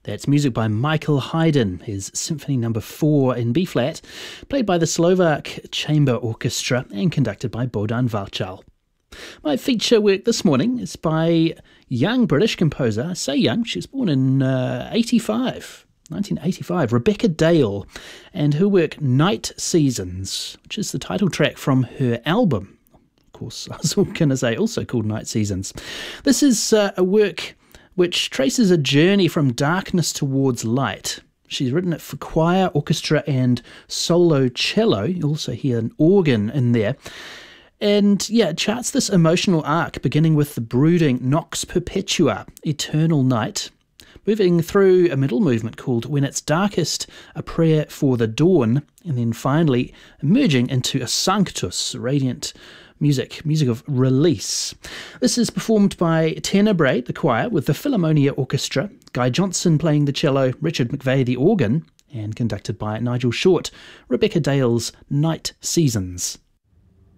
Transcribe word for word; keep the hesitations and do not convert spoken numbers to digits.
That's music by Michael Haydn, his Symphony Number four in B-flat, played by the Slovak Chamber Orchestra and conducted by Bohdan Varchal. My feature work this morning is by young British composer. I say young, she was born in uh, eighty-five, nineteen eighty-five, Rebecca Dale, and her work Night Seasons, which is the title track from her album. Of course, I was going to say also called Night Seasons. This is uh, a work which traces a journey from darkness towards light. She's written it for choir, orchestra and solo cello. You also hear an organ in there. And yeah, it charts this emotional arc beginning with the brooding Nox Perpetua, Eternal Night, moving through a middle movement called When It's Darkest, a Prayer for the Dawn, and then finally emerging into a Sanctus, radiant music, music of release. This is performed by Tenebrae, the choir, with the Philharmonia Orchestra, Guy Johnson playing the cello, Richard McVeigh the organ, and conducted by Nigel Short, Rebecca Dale's Night Seasons.